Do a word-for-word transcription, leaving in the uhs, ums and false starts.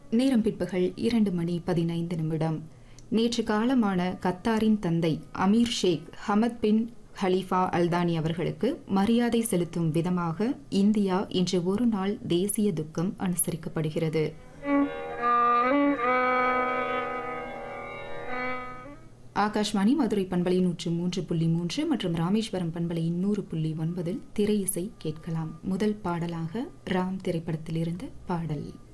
நேரம் பிற்பகல் இரண்டு மணி பதினைந்து நிமிடம். நேற்று காலமான கத்தாரின் தந்தை அமீர் ஷேக் ஹமத் பின் ஹலீஃபா அல்தானி அவர்களுக்கு மரியாதை செலுத்தும் விதமாக இந்தியா இன்று ஒரு நாள் தேசிய துக்கம் அனுசரிக்கப்படுகிறது. ஆகாஷ்வாணி மதுரை பண்பலை நூற்று மூன்று புள்ளி மூன்று மற்றும் ராமேஸ்வரம் பண்பலை நூறு புள்ளி ஒன்பதில் திரை இசை கேட்கலாம். முதல் பாடலாக ராம் திரைப்படத்திலிருந்து பாடல்.